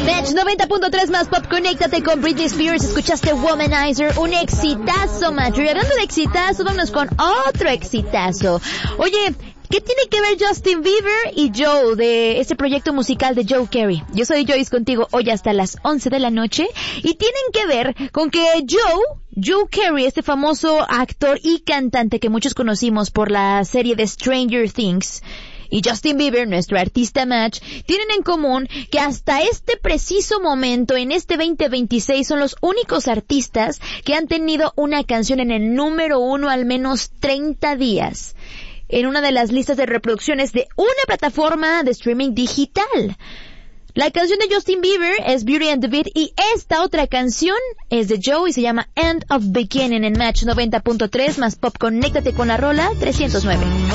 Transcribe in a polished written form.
Match 90.3 más pop, conéctate con Britney Spears. Escuchaste Womanizer, un exitazo, Match. Y hablando de exitazo, vámonos con otro exitazo. Oye, ¿qué tiene que ver Justin Bieber y Joe de este proyecto musical de Joe Carey? Yo soy Joyce contigo hoy hasta las 11 de la noche y tienen que ver con que Joe Carey, este famoso actor y cantante que muchos conocimos por la serie de Stranger Things, y Justin Bieber, nuestro artista Match, tienen en común que hasta este preciso momento, en este 2026, son los únicos artistas que han tenido una canción en el número 1 al menos 30 días. En una de las listas de reproducciones de una plataforma de streaming digital. La canción de Justin Bieber es Beauty and the Beat y esta otra canción es de Joe y se llama End of Beginning en Match 90.3 más pop. Conéctate con la rola 309.